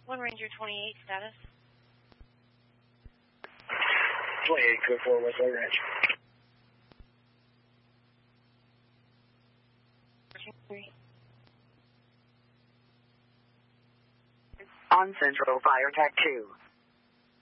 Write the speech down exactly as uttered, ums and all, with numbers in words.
One Ranger twenty-eight, status. twenty-eight, code four, West Lake Ranch. On Central, Fire Tech two.